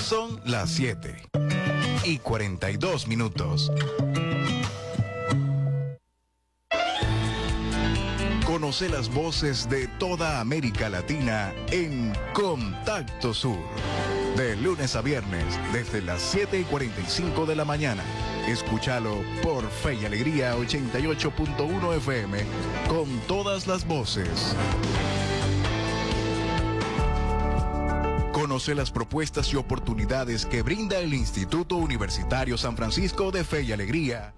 Son las 7:42. Conoce las voces de toda América Latina en Contacto Sur. De lunes a viernes, desde las 7:45 de la mañana. Escúchalo por Fe y Alegría 88.1 FM, con todas las voces. Conoce las propuestas y oportunidades que brinda el Instituto Universitario San Francisco de Fe y Alegría.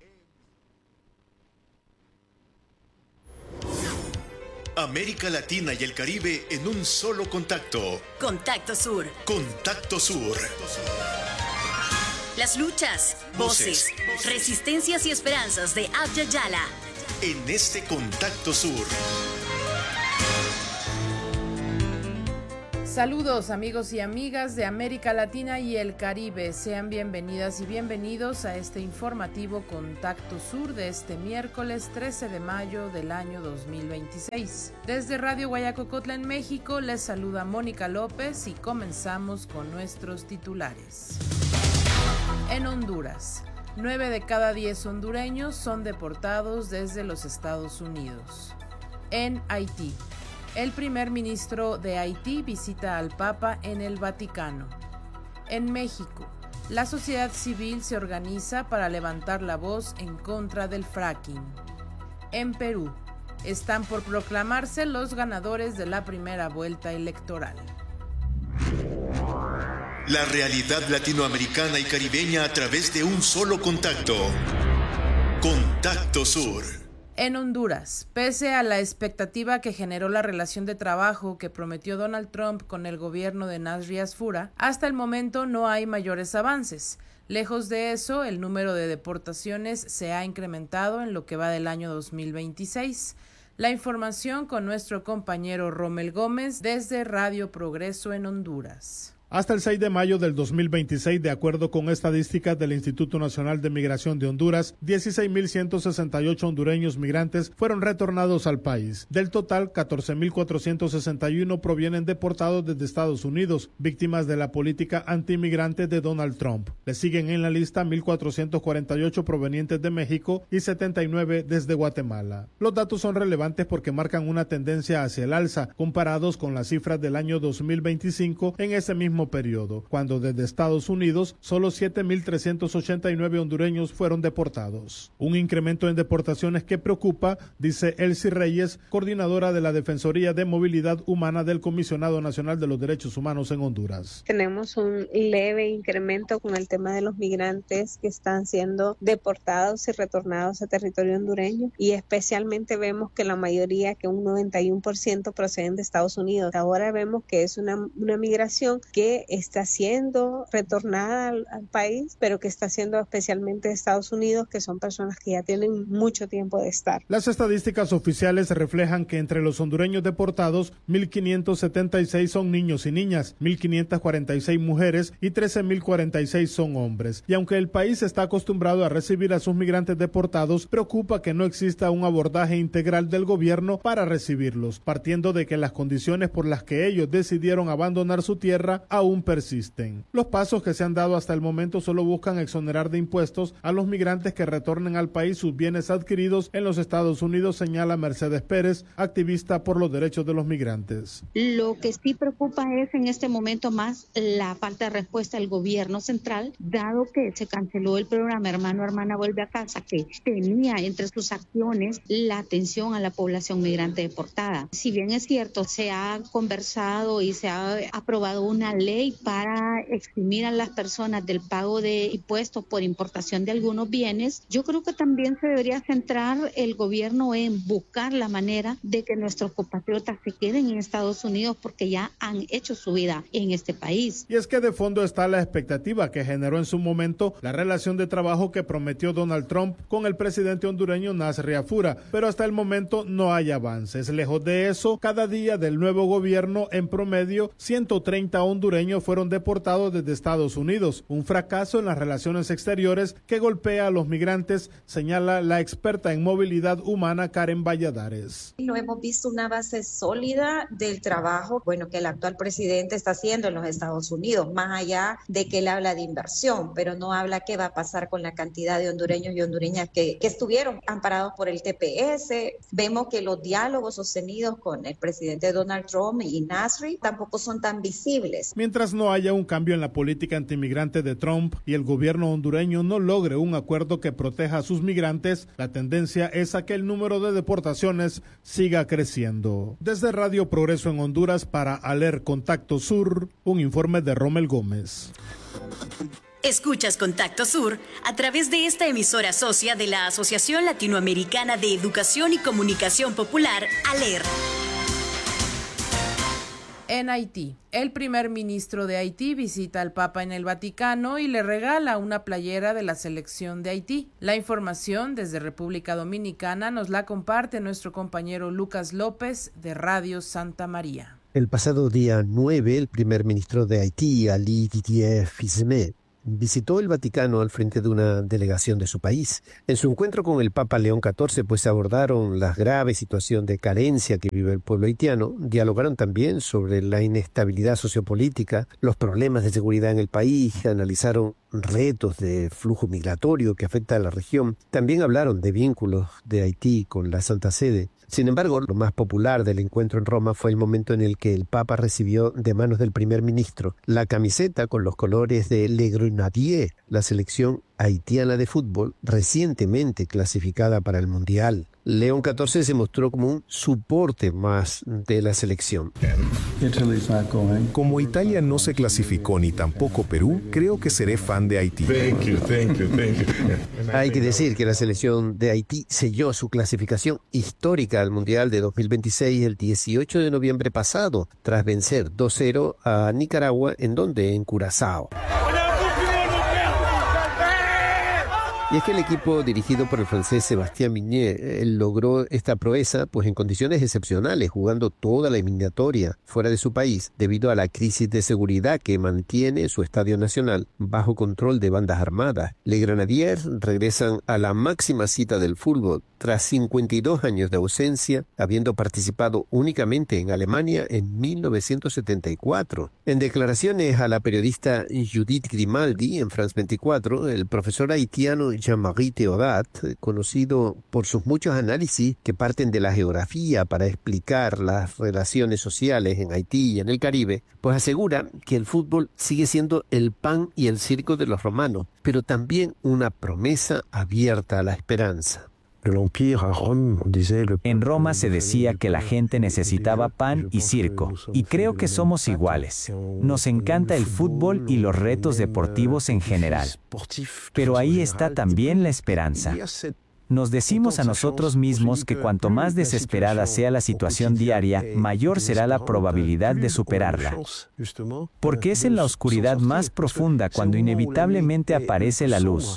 América Latina y el Caribe en un solo contacto. Contacto Sur. Contacto Sur. Las luchas, voces, resistencias y esperanzas de Abya Yala. En este Contacto Sur. Saludos amigos y amigas de América Latina y el Caribe. Sean bienvenidas y bienvenidos a este informativo Contacto Sur de este miércoles 13 de mayo del año 2026. Desde Radio Guayacocotla en México les saluda Mónica López y comenzamos con nuestros titulares. En Honduras, 9 de cada 10 hondureños son deportados desde los Estados Unidos. En Haití, el primer ministro de Haití visita al Papa en el Vaticano. En México, la sociedad civil se organiza para levantar la voz en contra del fracking. En Perú, están por proclamarse los ganadores de la primera vuelta electoral. La realidad latinoamericana y caribeña a través de un solo contacto. Contacto Sur. En Honduras, pese a la expectativa que generó la relación de trabajo que prometió Donald Trump con el gobierno de Nasri Asfura, hasta el momento no hay mayores avances. Lejos de eso, el número de deportaciones se ha incrementado en lo que va del año 2026. La información con nuestro compañero Rommel Gómez desde Radio Progreso en Honduras. Hasta el 6 de mayo del 2026, de acuerdo con estadísticas del Instituto Nacional de Migración de Honduras, 16.168 hondureños migrantes fueron retornados al país. Del total, 14.461 provienen deportados desde Estados Unidos, víctimas de la política antiinmigrante de Donald Trump. Le siguen en la lista 1.448 provenientes de México y 79 desde Guatemala. Los datos son relevantes porque marcan una tendencia hacia el alza, comparados con las cifras del año 2025 en ese mismo periodo, cuando desde Estados Unidos solo 7.389 hondureños fueron deportados. Un incremento en deportaciones que preocupa, dice Elsie Reyes, coordinadora de la Defensoría de Movilidad Humana del Comisionado Nacional de los Derechos Humanos en Honduras. Tenemos un leve incremento con el tema de los migrantes que están siendo deportados y retornados a territorio hondureño, y especialmente vemos que la mayoría, que un 91% proceden de Estados Unidos. Ahora vemos que es una migración que está siendo retornada al país, pero que está siendo especialmente de Estados Unidos, que son personas que ya tienen mucho tiempo de estar. Las estadísticas oficiales reflejan que entre los hondureños deportados, 1.576 son niños y niñas, 1.546 mujeres y 13.046 son hombres. Y aunque el país está acostumbrado a recibir a sus migrantes deportados, preocupa que no exista un abordaje integral del gobierno para recibirlos, partiendo de que las condiciones por las que ellos decidieron abandonar su tierra aún persisten. Los pasos que se han dado hasta el momento solo buscan exonerar de impuestos a los migrantes que retornen al país sus bienes adquiridos en los Estados Unidos, señala Mercedes Pérez, activista por los derechos de los migrantes. Lo que sí preocupa es en este momento más la falta de respuesta del gobierno central, dado que se canceló el programa Hermano Hermana Vuelve a Casa, que tenía entre sus acciones la atención a la población migrante deportada. Si bien es cierto, se ha conversado y se ha aprobado una ley para eximir a las personas del pago de impuestos por importación de algunos bienes, yo creo que también se debería centrar el gobierno en buscar la manera de que nuestros compatriotas se queden en Estados Unidos, porque ya han hecho su vida en este país. Y es que de fondo está la expectativa que generó en su momento la relación de trabajo que prometió Donald Trump con el presidente hondureño Nasri Asfura, pero hasta el momento no hay avances. Lejos de eso, cada día del nuevo gobierno, en promedio, 130 hondureños hondureños fueron deportados desde Estados Unidos, un fracaso en las relaciones exteriores que golpea a los migrantes, señala la experta en movilidad humana Karen Valladares. No hemos visto una base sólida del trabajo, que el actual presidente está haciendo en los Estados Unidos, más allá de que él habla de inversión, pero no habla qué va a pasar con la cantidad de hondureños y hondureñas que estuvieron amparados por el TPS. Vemos que los diálogos sostenidos con el presidente Donald Trump y Nasri tampoco son tan visibles. Mientras no haya un cambio en la política antimigrante de Trump y el gobierno hondureño no logre un acuerdo que proteja a sus migrantes, la tendencia es a que el número de deportaciones siga creciendo. Desde Radio Progreso en Honduras para Aler Contacto Sur, un informe de Rommel Gómez. Escuchas Contacto Sur a través de esta emisora socia de la Asociación Latinoamericana de Educación y Comunicación Popular, ALER. En Haití, el primer ministro de Haití visita al Papa en el Vaticano y le regala una playera de la selección de Haití. La información desde República Dominicana nos la comparte nuestro compañero Lucas López de Radio Santa María. El pasado día 9, el primer ministro de Haití, Ali Didier Fismet, visitó el Vaticano al frente de una delegación de su país. En su encuentro con el Papa León XIV, pues abordaron la grave situación de carencia que vive el pueblo haitiano, dialogaron también sobre la inestabilidad sociopolítica, los problemas de seguridad en el país, analizaron retos de flujo migratorio que afecta a la región. También hablaron de vínculos de Haití con la Santa Sede. Sin embargo, lo más popular del encuentro en Roma fue el momento en el que el Papa recibió de manos del primer ministro la camiseta con los colores de Le Grenadier, la selección haitiana de fútbol recientemente clasificada para el Mundial. León XIV se mostró como un soporte más de la selección. Como Italia no se clasificó ni tampoco Perú, creo que seré fan de Haití. Hay que decir que la selección de Haití selló su clasificación histórica al Mundial de 2026 el 18 de noviembre pasado, tras vencer 2-0 a Nicaragua, en Curazao. Y es que el equipo dirigido por el francés Sébastien Mignet logró esta proeza pues en condiciones excepcionales, jugando toda la eliminatoria fuera de su país debido a la crisis de seguridad que mantiene su estadio nacional bajo control de bandas armadas. Les Grenadiers regresan a la máxima cita del fútbol tras 52 años de ausencia, habiendo participado únicamente en Alemania en 1974. En declaraciones a la periodista Judith Grimaldi en France 24, el profesor haitiano Jean-Marie Theodat, conocido por sus muchos análisis que parten de la geografía para explicar las relaciones sociales en Haití y en el Caribe, pues asegura que el fútbol sigue siendo el pan y el circo de los romanos, pero también una promesa abierta a la esperanza. En Roma se decía que la gente necesitaba pan y circo, y creo que somos iguales. Nos encanta el fútbol y los retos deportivos en general. Pero ahí está también la esperanza. Nos decimos a nosotros mismos que cuanto más desesperada sea la situación diaria, mayor será la probabilidad de superarla. Porque es en la oscuridad más profunda cuando inevitablemente aparece la luz.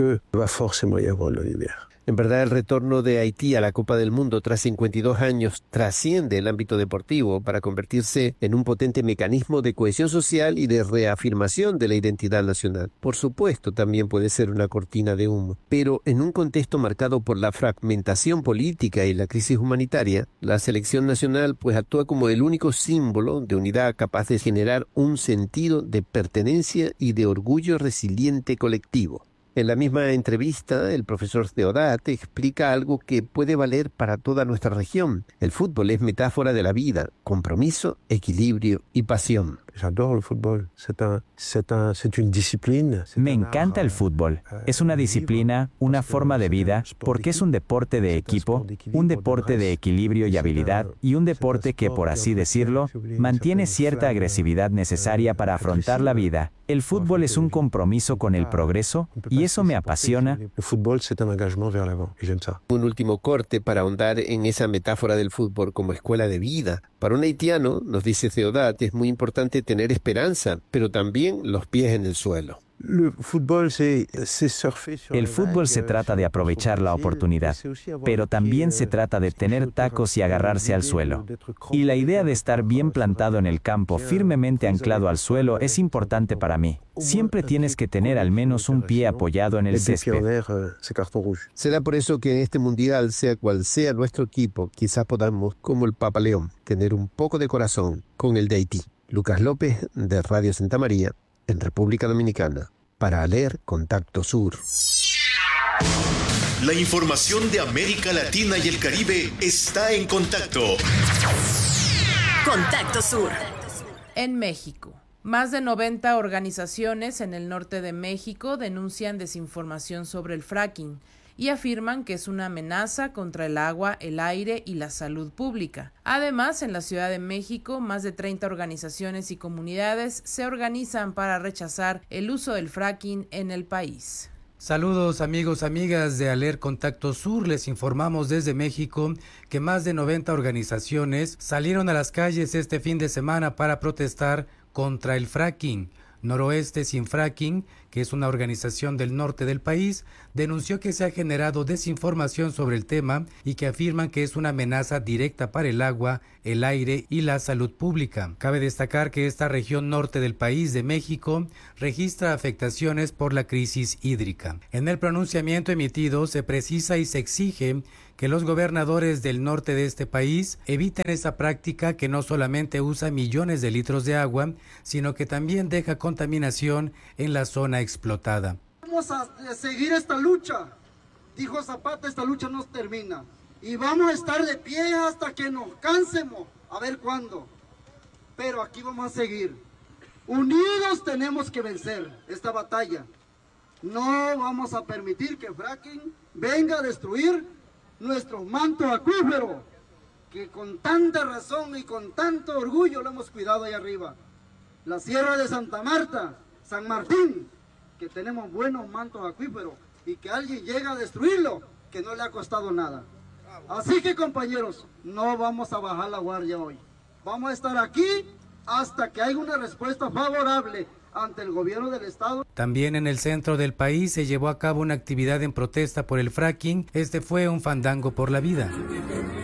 En verdad, el retorno de Haití a la Copa del Mundo tras 52 años trasciende el ámbito deportivo para convertirse en un potente mecanismo de cohesión social y de reafirmación de la identidad nacional. Por supuesto, también puede ser una cortina de humo, pero en un contexto marcado por la fragmentación política y la crisis humanitaria, la selección nacional pues actúa como el único símbolo de unidad capaz de generar un sentido de pertenencia y de orgullo resiliente colectivo. En la misma entrevista, el profesor Theodat explica algo que puede valer para toda nuestra región. El fútbol es metáfora de la vida, compromiso, equilibrio y pasión. Me encanta el fútbol. Es una disciplina, una forma de vida, porque es un deporte de equipo, un deporte de equilibrio y habilidad, y un deporte que, por así decirlo, mantiene cierta agresividad necesaria para afrontar la vida. El fútbol es un compromiso con el progreso, y eso me apasiona. Un último corte para ahondar en esa metáfora del fútbol como escuela de vida. Para un haitiano, nos dice Theodat, es muy importante tener esperanza, pero también los pies en el suelo. El fútbol se trata de aprovechar la oportunidad, pero también se trata de tener tacos y agarrarse al suelo. Y la idea de estar bien plantado en el campo, firmemente anclado al suelo, es importante para mí. Siempre tienes que tener al menos un pie apoyado en el césped. Será por eso que en este mundial, sea cual sea nuestro equipo, quizás podamos, como el Papa León, tener un poco de corazón con el de Haití. Lucas López, de Radio Santa María, en República Dominicana, para leer Contacto Sur. La información de América Latina y el Caribe está en Contacto. Contacto Sur. En México, más de 90 organizaciones en el norte de México denuncian desinformación sobre el fracking y afirman que es una amenaza contra el agua, el aire y la salud pública. Además, en la Ciudad de México, más de 30 organizaciones y comunidades se organizan para rechazar el uso del fracking en el país. Saludos amigos, amigas de Aler Contacto Sur, les informamos desde México que más de 90 organizaciones salieron a las calles este fin de semana para protestar contra el fracking. Noroeste Sin Fracking, que es una organización del norte del país, denunció que se ha generado desinformación sobre el tema y que afirman que es una amenaza directa para el agua, el aire y la salud pública. Cabe destacar que esta región norte del país de México registra afectaciones por la crisis hídrica. En el pronunciamiento emitido se precisa y se exige que los gobernadores del norte de este país eviten esa práctica que no solamente usa millones de litros de agua, sino que también deja contaminación en la zona explotada. Vamos a seguir esta lucha, dijo Zapata, esta lucha no termina y vamos a estar de pie hasta que nos cansemos, a ver cuándo, pero aquí vamos a seguir. Unidos tenemos que vencer esta batalla. No vamos a permitir que el fracking venga a destruir nuestro manto acuífero, que con tanta razón y con tanto orgullo lo hemos cuidado ahí arriba. La Sierra de Santa Marta, San Martín, que tenemos buenos mantos acuíferos y que alguien llega a destruirlo, que no le ha costado nada. Así que compañeros, no vamos a bajar la guardia hoy. Vamos a estar aquí hasta que haya una respuesta favorable ante el gobierno del estado. También en el centro del país se llevó a cabo una actividad en protesta por el fracking. Este fue un fandango por la vida.